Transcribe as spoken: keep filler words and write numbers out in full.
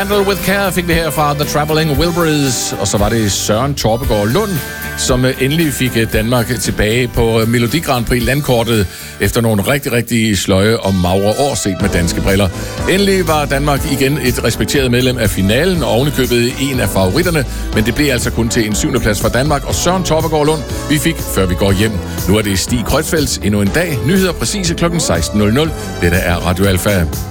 Handle With Care fik vi her fra The Traveling Wilburys, og så var det Søren Torpegaard Lund, som endelig fik Danmark tilbage på Melodi Grand Prix landkortet efter nogle rigtig, rigtig sløje og magre år set med danske briller. Endelig var Danmark igen et respekteret medlem af finalen og ovenikøbet en af favoritterne, men det blev altså kun til en syvende plads for Danmark og Søren Torpegaard Lund, vi fik, før vi går hjem. Nu er det Stig Kreutzfeldt endnu en dag. Nyheder præcise klokken seksten nul nul. Dette er Radio Alfa.